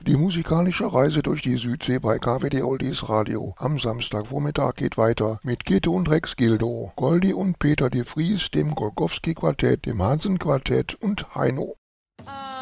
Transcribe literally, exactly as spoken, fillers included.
Die musikalische Reise durch die Südsee bei K W D Oldies Radio am Samstagvormittag geht weiter mit Gitte und Rex Gildo, Goldi und Peter de Vries, dem Golkowski Quartett, dem Hansen Quartett und Heino.